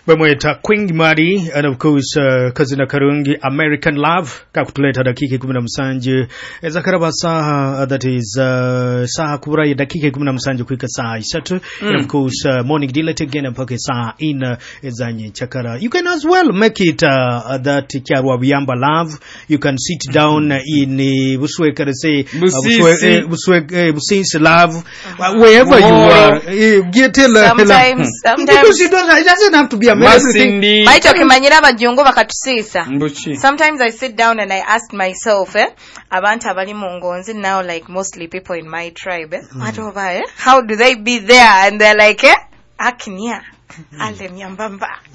Bamweta Queen Mari, and of course Kazina Karungi, American Love kakutuleta dakika 17 ezakaraba saha, that is saha kubura dakika 17 kuika saha isatu, and of course morning delight again mpaka saha in ezanye chakara. You can as well make it that Kyarwa Biyamba Love. You can sit down in Busweka say Busweka Love, wherever you are. Get sometimes because it doesn't have to be a sometimes I sit down and I ask myself, abantu abali mungonzi now, like mostly people in my tribe, how do they be there? And they're like, akinya, ale myambamba.